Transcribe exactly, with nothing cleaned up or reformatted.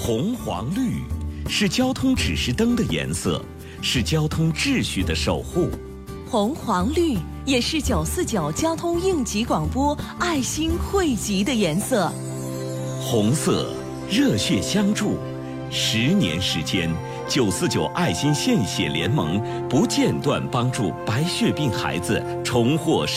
红黄绿是交通指示灯的颜色，是交通秩序的守护。 红黄绿也是九四九交通应急广播爱心汇集的颜色。 红色，热血相助。十年时间，九四九爱心献血联盟不间断帮助白血病孩子重获